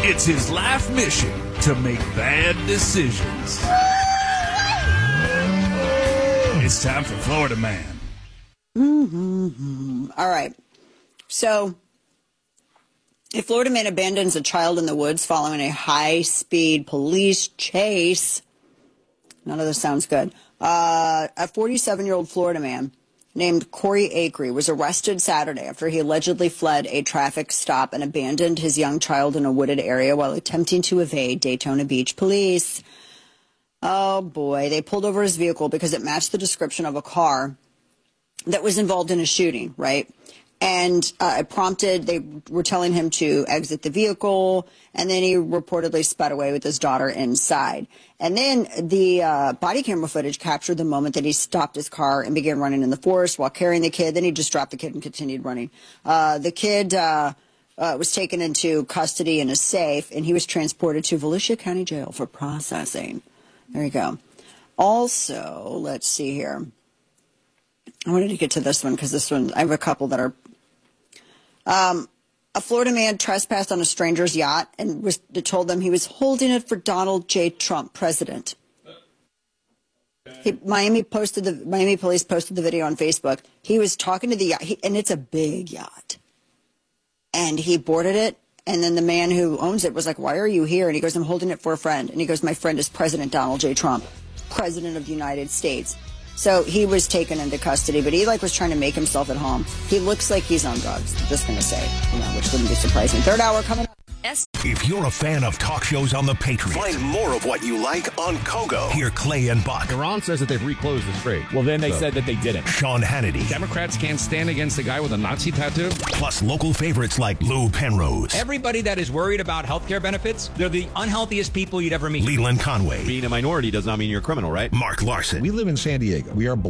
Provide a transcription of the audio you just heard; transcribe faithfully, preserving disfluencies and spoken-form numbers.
It's his life mission to make bad decisions. It's time for Florida Man. Mm-hmm. All right. So, a Florida man abandons a child in the woods following a high-speed police chase. None of this sounds good. Uh, a forty-seven-year-old Florida man named Corey Acree was arrested Saturday after he allegedly fled a traffic stop and abandoned his young child in a wooded area while attempting to evade Daytona Beach police. Oh, boy. They pulled over his vehicle because it matched the description of a car that was involved in a shooting, right? And uh, it prompted, they were telling him to exit the vehicle, and then he reportedly sped away with his daughter inside. And then the uh, body camera footage captured the moment that he stopped his car and began running in the forest while carrying the kid. Then he just dropped the kid and continued running. Uh, the kid uh, uh, was taken into custody in a safe, and he was transported to Volusia County Jail for processing. There you go. Also, let's see here. I wanted to get to this one because this one, I have a couple that are. Um, a Florida man trespassed on a stranger's yacht and was told them he was holding it for Donald J. Trump, president. He, Miami posted the Miami police posted the video on Facebook. He was talking to the yacht, he, and it's a big yacht. And he boarded it, and then the man who owns it was like, "Why are you here?" And he goes, "I'm holding it for a friend." And he goes, "My friend is President Donald J. Trump, President of the United States." So he was taken into custody, but he like was trying to make himself at home. He looks like he's on drugs, I'm just going to say, you know, which wouldn't be surprising. Third hour coming up. If you're a fan of talk shows on the Patriot, find more of what you like on Kogo. Hear Clay and Buck. Iran says that they've reclosed the strait. Well, then they so. said that they didn't. Sean Hannity. Democrats can't stand against a guy with a Nazi tattoo. Plus local favorites like Lou Penrose. Everybody that is worried about health care benefits, they're the unhealthiest people you'd ever meet. Leland Conway. Being a minority does not mean you're a criminal, right? Mark Larson. We live in San Diego. We are